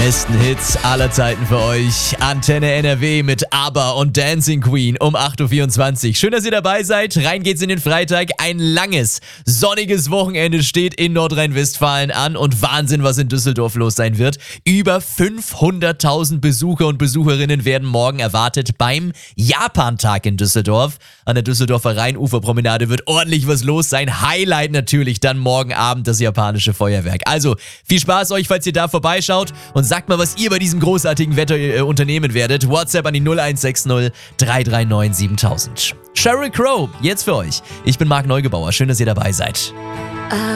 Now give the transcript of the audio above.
Besten Hits aller Zeiten für euch. Antenne NRW mit ABBA und Dancing Queen um 8.24 Uhr. Schön, dass ihr dabei seid. Rein geht's in den Freitag. Ein langes, sonniges Wochenende steht in Nordrhein-Westfalen an und Wahnsinn, was in Düsseldorf los sein wird. Über 500.000 Besucher und Besucherinnen werden morgen erwartet beim Japantag in Düsseldorf. An der Düsseldorfer Rheinuferpromenade wird ordentlich was los sein. Highlight natürlich dann morgen Abend das japanische Feuerwerk. Also viel Spaß euch, falls ihr da vorbeischaut und sagt mal, was ihr bei diesem großartigen Wetter unternehmen werdet. WhatsApp an die 0160 339 7000. Sheryl Crow, jetzt für euch. Ich bin Marc Neugebauer. Schön, dass ihr dabei seid.